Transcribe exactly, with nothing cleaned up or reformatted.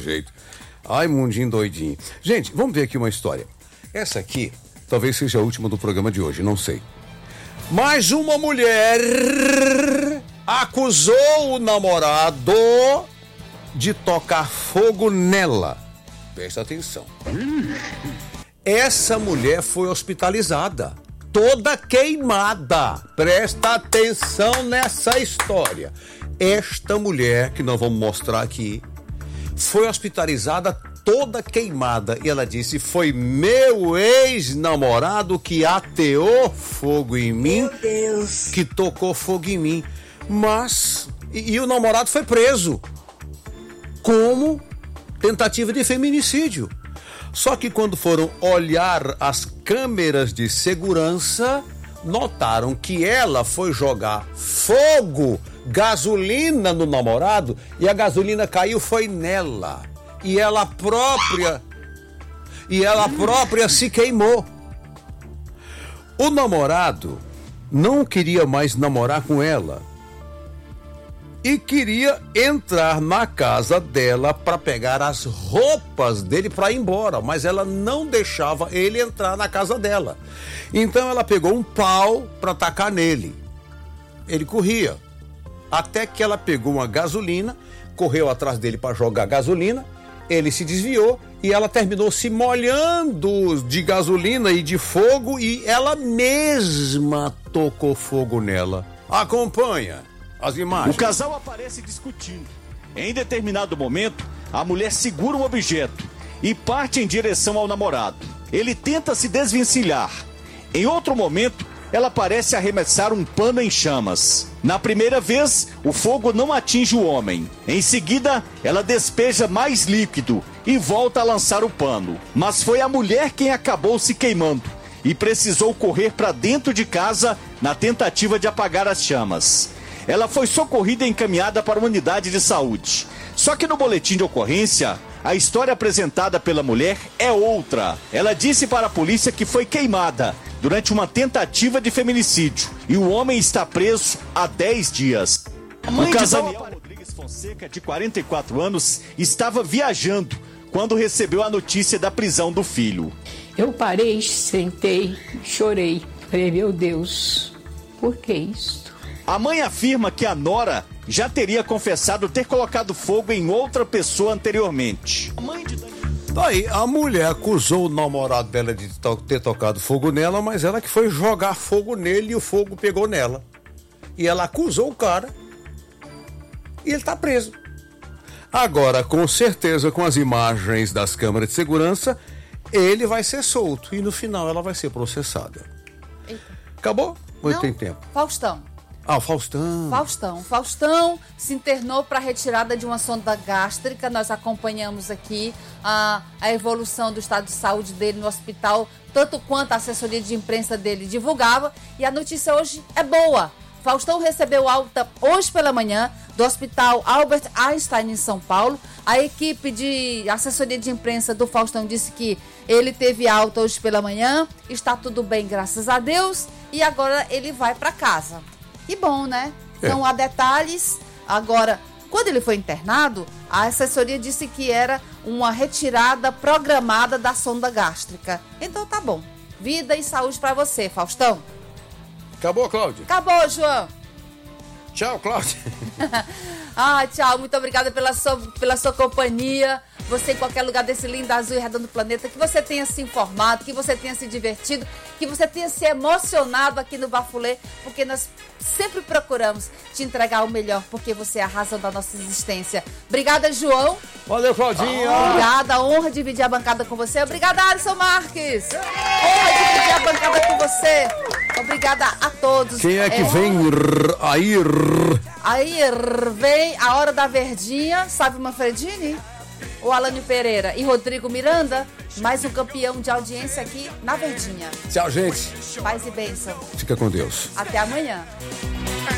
jeito. Ai, mundinho doidinho. Gente, vamos ver aqui uma história. Essa aqui talvez seja a última do programa de hoje, não sei. Mas uma mulher acusou o namorado de tocar fogo nela. Presta atenção. Essa mulher foi hospitalizada, toda queimada. Presta atenção nessa história. Esta mulher, que nós vamos mostrar aqui, foi hospitalizada toda queimada. E ela disse: foi meu ex-namorado que ateou fogo em mim. Meu Deus. Que tocou fogo em mim. Mas, e, e o namorado foi preso como tentativa de feminicídio. Só que quando foram olhar as câmeras de segurança, notaram que ela foi jogar fogo, gasolina no namorado, e a gasolina caiu foi nela. E ela própria, e ela própria se queimou. O namorado não queria mais namorar com ela e queria entrar na casa dela para pegar as roupas dele para ir embora, mas ela não deixava ele entrar na casa dela. Então ela pegou um pau para tacar nele. Ele corria, até que ela pegou uma gasolina, correu atrás dele para jogar gasolina, ele se desviou e ela terminou se molhando de gasolina e de fogo, e ela mesma tocou fogo nela. Acompanha as imagens. O casal aparece discutindo. Em determinado momento, a mulher segura um objeto e parte em direção ao namorado. Ele tenta se desvencilhar. Em outro momento, ela parece arremessar um pano em chamas. Na primeira vez, o fogo não atinge o homem. Em seguida, ela despeja mais líquido e volta a lançar o pano. Mas foi a mulher quem acabou se queimando e precisou correr para dentro de casa na tentativa de apagar as chamas. Ela foi socorrida e encaminhada para uma unidade de saúde. Só que no boletim de ocorrência, a história apresentada pela mulher é outra. Ela disse para a polícia que foi queimada durante uma tentativa de feminicídio e o homem está preso há dez dias. A mãe de Daniel Rodrigues Fonseca, de quarenta e quatro anos, estava viajando quando recebeu a notícia da prisão do filho. Eu parei, sentei, chorei. Falei, meu Deus, por que isso? A mãe afirma que a nora já teria confessado ter colocado fogo em outra pessoa anteriormente. A mãe de Daniel... Daí, a mulher acusou o namorado dela de to- ter tocado fogo nela, mas ela que foi jogar fogo nele e o fogo pegou nela. E ela acusou o cara e ele tá preso. Agora, com certeza, com as imagens das câmeras de segurança, ele vai ser solto e no final ela vai ser processada. Eita. Acabou? Ou Não, tem tempo? Faustão. Ah, o Faustão. Faustão. Faustão se internou para a retirada de uma sonda gástrica. Nós acompanhamos aqui a, a evolução do estado de saúde dele no hospital, tanto quanto a assessoria de imprensa dele divulgava. E a notícia hoje é boa. Faustão recebeu alta hoje pela manhã do Hospital Albert Einstein, em São Paulo. A equipe de assessoria de imprensa do Faustão disse que ele teve alta hoje pela manhã, está tudo bem, graças a Deus, e agora ele vai para casa. Que bom, né? É. Não há detalhes. Agora, quando ele foi internado, a assessoria disse que era uma retirada programada da sonda gástrica. Então tá bom. Vida e saúde para você, Faustão. Acabou, Cláudia? Acabou, João. Tchau, Cláudia. Ah, tchau. Muito obrigada pela sua, pela sua companhia. Você em qualquer lugar desse lindo, azul e redondo planeta, que você tenha se informado, que você tenha se divertido, que você tenha se emocionado aqui no Bafulê, porque nós sempre procuramos te entregar o melhor, porque você é a razão da nossa existência. Obrigada, João. Valeu, Claudinha. Obrigada, honra dividir a bancada com você. Obrigada, Alisson Marques. Honra dividir a bancada com você. Obrigada a todos. Quem é que É, vem rrr, aí? rrr? Aí rrr, vem a hora da verdinha, sabe, Manfredini? O Alane Pereira e Rodrigo Miranda, mais um campeão de audiência aqui na Verdinha. Tchau, gente. Paz e bênção. Fica com Deus. Até amanhã.